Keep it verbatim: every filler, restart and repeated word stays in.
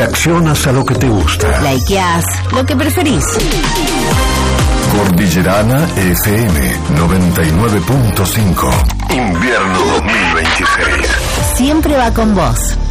Reaccionas a lo que te gusta. Likeás lo que preferís. Cordillerana F M noventa y nueve punto cinco. Invierno dos mil veintiséis. Siempre va con vos.